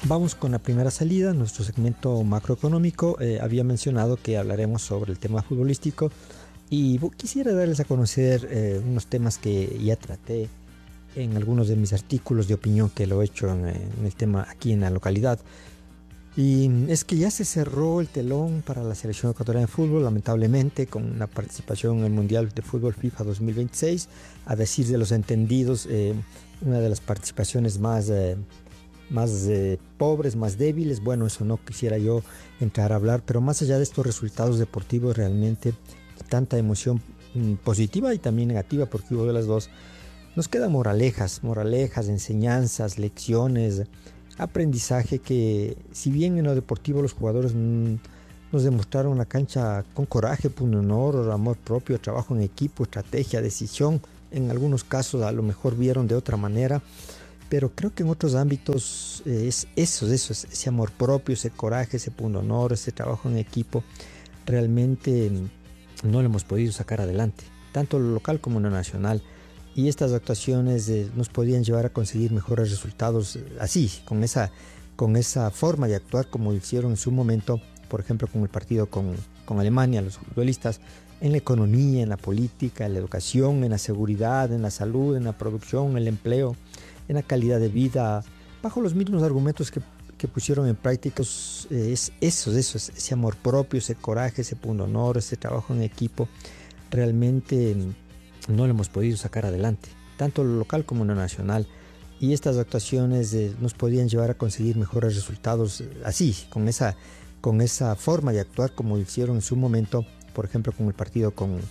Vamos con la primera salida, nuestro segmento macroeconómico. Había mencionado que hablaremos sobre el tema futbolístico y quisiera darles a conocer unos temas que ya traté en algunos de mis artículos de opinión que lo he hecho en el tema aquí en la localidad. Y es que ya se cerró el telón para la selección ecuatoriana de fútbol, lamentablemente, con una participación en el Mundial de Fútbol FIFA 2026. A decir de los entendidos, una de las participaciones más pobres, más débiles. Bueno, eso no quisiera yo entrar a hablar, pero más allá de estos resultados deportivos, realmente tanta emoción positiva y también negativa, porque hubo de las dos, nos quedan moralejas, enseñanzas, lecciones, aprendizaje que, si bien en lo deportivo los jugadores nos demostraron la cancha con coraje, honor, amor propio, trabajo en equipo, estrategia, decisión, en algunos casos a lo mejor vieron de otra manera, pero creo que en otros ámbitos ese amor propio, ese coraje, ese honor, ese trabajo en equipo, realmente no lo hemos podido sacar adelante, tanto en lo local como en lo nacional. Y estas actuaciones nos podían llevar a conseguir mejores resultados así, con esa forma de actuar como lo hicieron en su momento, por ejemplo, con el partido con Alemania, los futbolistas, en la economía, en la política, en la educación, en la seguridad, en la salud, en la producción, en el empleo, en la calidad de vida, bajo los mismos argumentos que pusieron en práctica. Ese amor propio, ese coraje, ese honor, ese trabajo en equipo, realmente no lo hemos podido sacar adelante, tanto en lo local como en lo nacional. Y estas actuaciones nos podían llevar a conseguir mejores resultados así, con esa forma de actuar como lo hicieron en su momento, por ejemplo, con el partido